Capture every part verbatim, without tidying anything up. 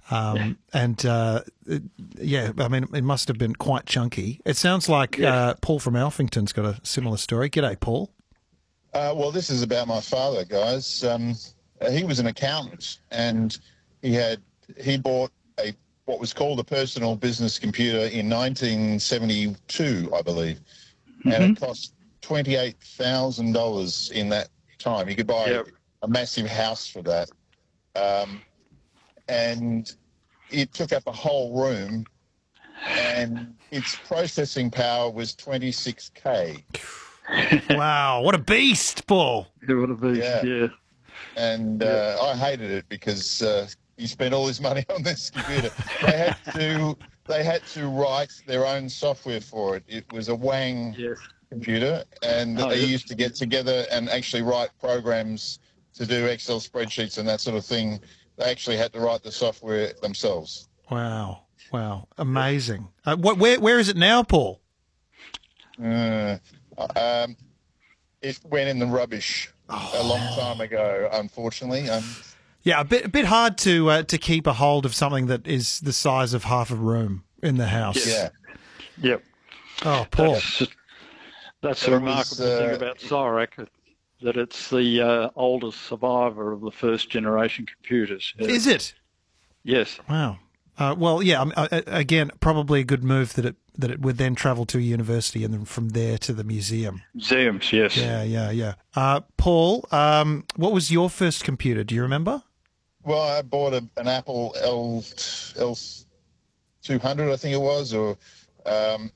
Um, and, uh, it, yeah, I mean, it must have been quite chunky. It sounds like Yes. uh, Paul from Alphington's got a similar story. G'day, Paul. Uh, well, this is about my father, guys. Um, uh, he was an accountant, and he had he bought a what was called a personal business computer in nineteen seventy-two, I believe, Mm-hmm. and it cost twenty-eight thousand dollars in that time. You could buy Yep. a massive house for that, um, and it took up a whole room, and its processing power was twenty-six K. Wow, what a beast, Paul. It would have been, Yeah. yeah. And uh, I hated it because uh, he spent all his money on this computer. They had to they had to write their own software for it. It was a Wang Yes. computer, and Oh, they yeah. used to get together and actually write programs to do Excel spreadsheets and that sort of thing. They actually had to write the software themselves. Wow, wow, amazing. Uh, what, where, where is it now, Paul? Uh, um, it went in the rubbish a long time ago, unfortunately. Um, Yeah, a bit a bit hard to uh, to keep a hold of something that is the size of half a room in the house. yeah. Yep. Oh, Paul. That's, that's But the it was, remarkable thing uh, about CSIROC, that it's the uh, oldest survivor of the first generation computers. Yeah. Is it? Yes. Wow. Uh, well, yeah. Um, uh, again, probably a good move that it that it would then travel to a university and then from there to the museum. Museums, yes. Yeah, yeah, yeah. Uh, Paul, um, what was your first computer? Do you remember? Well, I bought a, an Apple L L two hundred, I think it was, or um,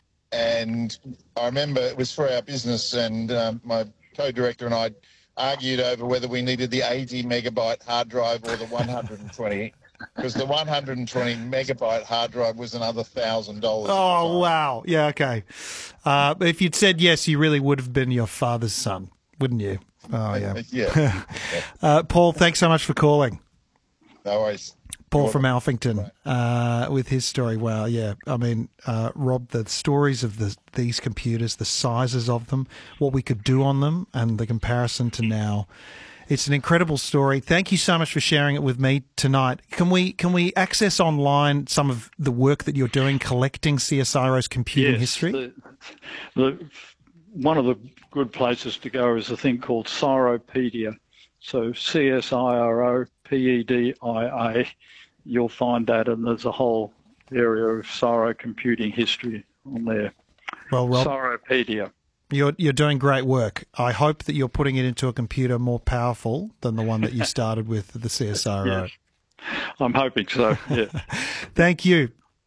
and I remember it was for our business, and um, my co-director and I argued over whether we needed the eighty megabyte hard drive or the one hundred twenty, because the one hundred twenty megabyte hard drive was another thousand dollars. Oh, wow. Yeah, okay. Uh, but if you'd said yes, you really would have been your father's son, wouldn't you? Oh, yeah. Yeah. Uh, Paul, thanks so much for calling. No worries. Paul from Alphington uh, with his story. Wow, yeah. I mean, uh, Rob, the stories of the, these computers, the sizes of them, what we could do on them, and the comparison to now. It's an incredible story. Thank you so much for sharing it with me tonight. Can we can we access online some of the work that you're doing, collecting CSIRO's computing Yes, history? The, the, one of the good places to go is a thing called Cyropedia. So C S I R O P E D I A. You'll find that, and there's a whole area of Cyro computing history on there. Well, Rob, Cyropedia. You're you're doing great work. I hope that you're putting it into a computer more powerful than the one that you started with, the C S I R O. Yes. I'm hoping so, yeah. Thank you.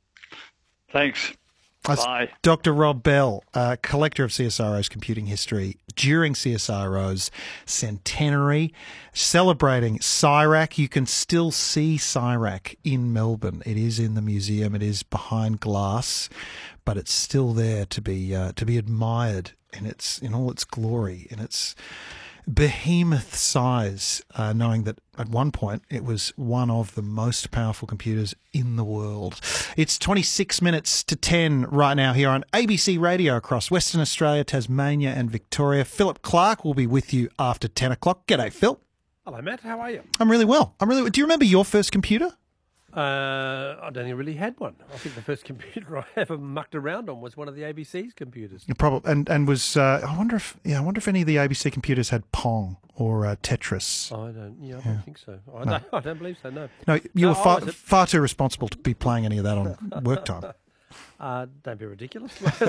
Thanks. That's Bye. Doctor Rob Bell, uh, collector of C S I R O's computing history during C S I R O's centenary, celebrating C I R A C. You can still see C I R A C in Melbourne. It is in the museum. It is behind glass, but it's still there to be uh, to be admired in its in all its glory, in its behemoth size, uh, knowing that at one point it was one of the most powerful computers in the world. It's twenty-six minutes to ten right now here on A B C Radio across Western Australia, Tasmania and Victoria. Philip Clark will be with you after ten o'clock. G'day, Phil. Hello, Matt. How are you? I'm really well. I'm really. Do you remember your first computer? Uh, I don't even really had one. I think the first computer I ever mucked around on was one of the A B C's computers. Probably, and and was. Uh, I wonder if yeah. I wonder if any of the A B C computers had Pong or uh, Tetris. I don't. Yeah, I don't think so. I, no. I don't believe so. No. No, you No, were far, I was at- far too responsible to be playing any of that on work time. Uh, don't be ridiculous.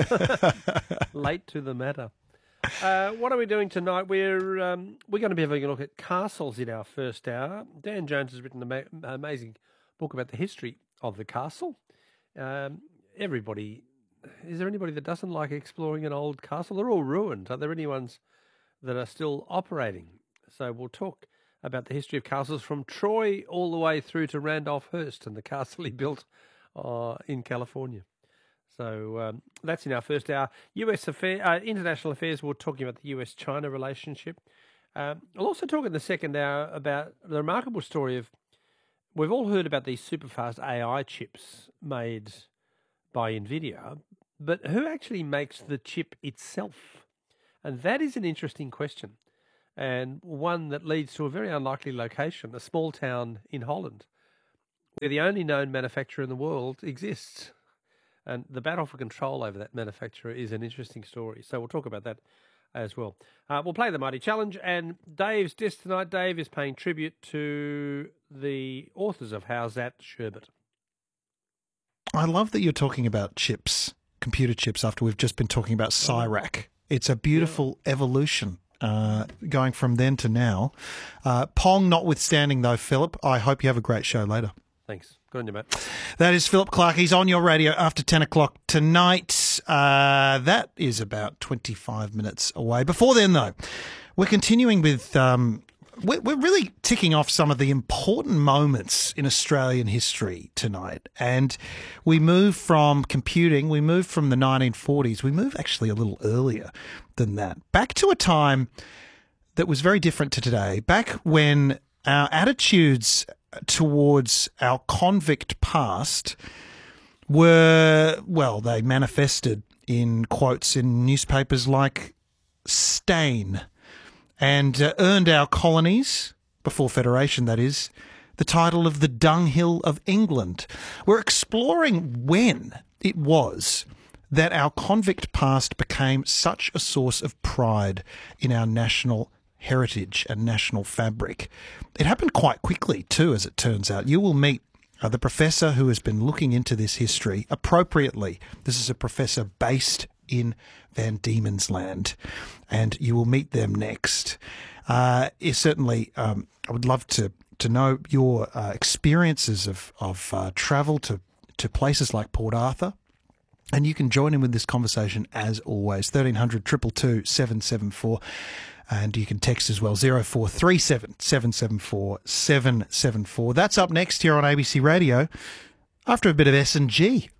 Late to the matter. Uh, what are we doing tonight? We're um, we're going to be having a look at castles in our first hour. Dan Jones has written an ama- amazing book about the history of the castle. Um, everybody, is there anybody that doesn't like exploring an old castle? They're all ruined. Are there any ones that are still operating? So we'll talk about the history of castles from Troy all the way through to Randolph-Hearst and the castle he built uh, in California. So um, that's in our first hour. U S affair, uh, international affairs, we're talking about the U S China relationship. Um, I'll also talk in the second hour about the remarkable story of, we've all heard about these super fast A I chips made by NVIDIA, but who actually makes the chip itself? And that is an interesting question, and one that leads to a very unlikely location, a small town in Holland, where the only known manufacturer in the world exists. And the battle for control over that manufacturer is an interesting story. So we'll talk about that as well. Uh, we'll play the Mighty Challenge, and Dave's disc tonight, Dave, is paying tribute to the authors of How's That Sherbet. I love that you're talking about chips, computer chips, after we've just been talking about C I R A C. It's a beautiful yeah. evolution uh, going from then to now. Uh, Pong notwithstanding, though, Philip, I hope you have a great show later. Thanks. Good on you, mate. That is Philip Clark. He's on your radio after ten o'clock tonight. Uh, that is about twenty-five minutes away. Before then, though, we're continuing with... Um, we're, we're really ticking off some of the important moments in Australian history tonight. And we move from computing, we move from the nineteen forties, we move actually a little earlier than that, back to a time that was very different to today, back when our attitudes towards our convict past were, well, they manifested in quotes in newspapers like stain, and uh, earned our colonies, before Federation that is, the title of the dunghill of England. We're exploring when it was that our convict past became such a source of pride in our national heritage and national fabric. It happened quite quickly too, as it turns out. You will meet uh, the professor who has been looking into this history appropriately. This is a professor based in Van Diemen's Land, and you will meet them next. Uh, certainly, um, I would love to to know your uh, experiences of of uh, travel to to places like Port Arthur. And you can join in with this conversation as always, thirteen hundred, two two two, seven seven four. And you can text as well, zero four three seven, seven seven four, seven seven four. That's up next here on A B C Radio after a bit of S and G.